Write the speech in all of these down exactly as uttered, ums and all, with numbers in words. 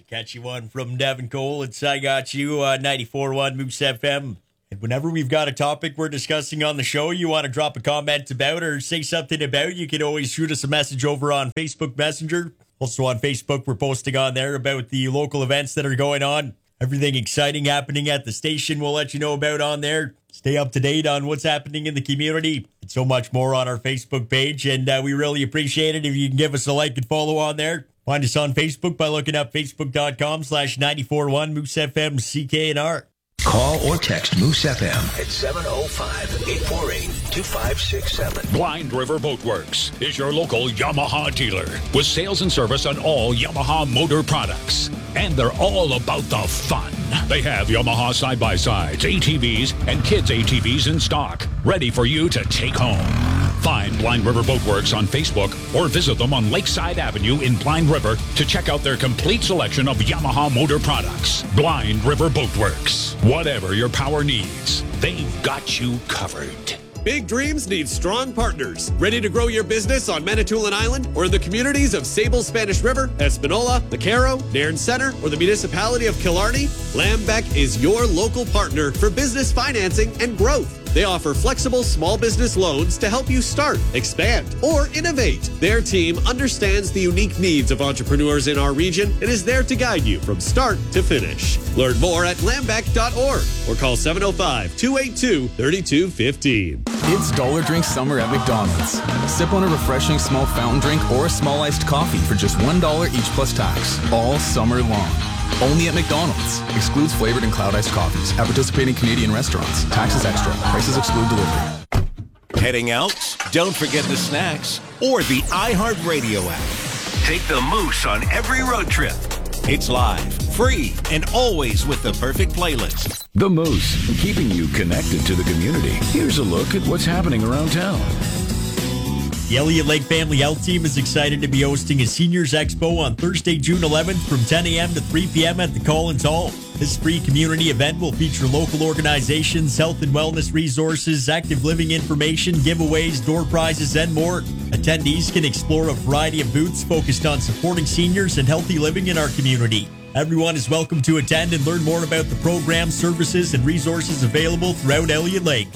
Catch you one from Devin Cole. It's I Got You, uh, ninety-four point one Moose F M. And whenever we've got a topic we're discussing on the show, you want to drop a comment about or say something about, you can always shoot us a message over on Facebook Messenger. Also on Facebook, we're posting on there about the local events that are going on. Everything exciting happening at the station we'll let you know about on there. Stay up to date on what's happening in the community. And so much more on our Facebook page, and uh, we really appreciate it if you can give us a like and follow on there. Find us on Facebook by looking up facebook.com slash 941 Moose F M C K N R. Call or text Moose F M at seven oh five, eight four eight, two five six seven. Blind River Boatworks is your local Yamaha dealer with sales and service on all Yamaha motor products. And they're all about the fun. They have Yamaha side-by-sides, A T Vs, and kids' A T Vs in stock, ready for you to take home. Find Blind River Boatworks on Facebook or visit them on Lakeside Avenue in Blind River to check out their complete selection of Yamaha motor products. Blind River Boatworks. Whatever your power needs, they've got you covered. Big dreams need strong partners. Ready to grow your business on Manitoulin Island or in the communities of Sable Spanish River, Espanola, McCarrow, Nairn Center, or the municipality of Killarney? Lambeck is your local partner for business financing and growth. They offer flexible small business loans to help you start, expand, or innovate. Their team understands the unique needs of entrepreneurs in our region and is there to guide you from start to finish. Learn more at lambeck dot org or call seven oh five, two eight two, three two one five. It's Dollar Drink Summer at McDonald's. Sip on a refreshing small fountain drink or a small iced coffee for just one dollar each plus tax, all summer long. Only at McDonald's. Excludes flavored and cloud iced coffees at participating Canadian restaurants. Taxes extra. Prices exclude delivery. Heading out? Don't forget the snacks or the iHeartRadio app. Take the Moose on every road trip. It's live, free, and always with the perfect playlist. The Moose, keeping you connected to the community. Here's a look at what's happening around town. The Elliott Lake Family Health Team is excited to be hosting a Seniors Expo on Thursday, June eleventh from ten a.m. to three p.m. at the Collins Hall. This free community event will feature local organizations, health and wellness resources, active living information, giveaways, door prizes, and more. Attendees can explore a variety of booths focused on supporting seniors and healthy living in our community. Everyone is welcome to attend and learn more about the program, services, and resources available throughout Elliott Lake.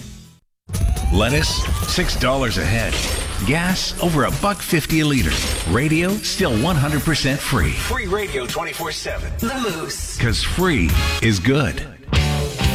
Lettuce, six dollars a head. Gas, over a buck fifty a liter. Radio, still one hundred percent free. Free radio twenty-four seven. The Moose. Because free is good.